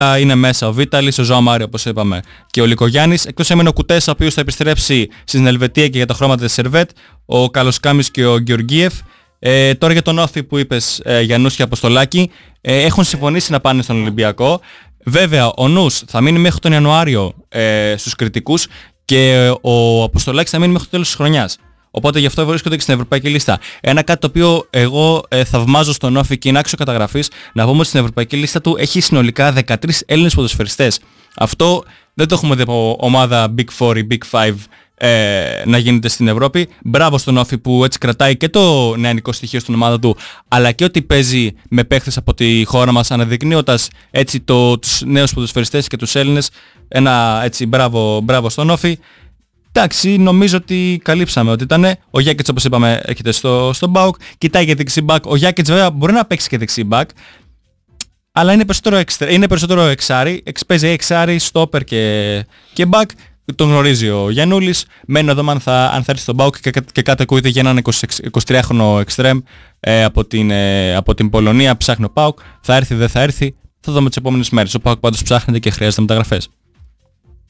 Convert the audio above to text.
είναι μέσα ο Βίταλης, ο Ζωά Μάριο όπως είπαμε και ο Λικογιάννης. Εκτός έμεινε ο Κουτές, ο οποίος θα επιστρέψει στην Ελβετία και για τα χρώματα της Σερβέτ, ο Καλοσκάμης και ο Γεωργίεφ. Τώρα για τον Όφη που είπες, Γιαννούς και Αποστολάκη, έχουν συμφωνήσει να πάνε στον Ολυμπιακό. Βέβαια ο Νους θα μείνει μέχρι τον Ιανουάριο στους κριτικούς και ο Αποστολάκης θα μείνει μέχρι το τέλος της χρονιάς. Οπότε γι' αυτό βρίσκονται και στην ευρωπαϊκή λίστα. Ένα κάτι το οποίο εγώ θαυμάζω στον Όφη και είναι άξιο καταγραφής, να πούμε ότι στην ευρωπαϊκή λίστα του έχει συνολικά 13 Έλληνες ποδοσφαιριστές. Αυτό δεν το έχουμε δει από ομάδα Big 4 ή Big 5 να γίνεται στην Ευρώπη. Μπράβο στον Όφη που έτσι κρατάει και το νεανικό στοιχείο στην ομάδα του, αλλά και ότι παίζει με παίχτες από τη χώρα μας, αναδεικνύοντας έτσι τους νέους ποδοσφαιριστές και τους Έλληνες. Ένα έτσι μπράβο στον Όφη. Εντάξει, νομίζω ότι καλύψαμε ότι ήταν. Ο Γιάκετς, όπως είπαμε, έρχεται στον ΠΑΟΚ. Κοιτάει και δεξί μπακ. Ο Γιάκετς βέβαια μπορεί να παίξει και δεξί μπακ, αλλά είναι περισσότερο εξάρι. Παίζει εξάρι, στόπερ και μπακ. Τον γνωρίζει ο Γιαννούλης. Μένει να δούμε αν θα έρθει στον ΠΑΟΚ και κάτι ακούγεται για έναν 23χρονο εξτρέμ από την Πολωνία. Ψάχνει ο ΠΑΟΚ. Θα έρθει, δεν θα έρθει. Θα δούμε τις επόμενες μέρες. Ο ΠΑΟΚ πάντως ψάχνεται και χρειάζεται μεταγραφές.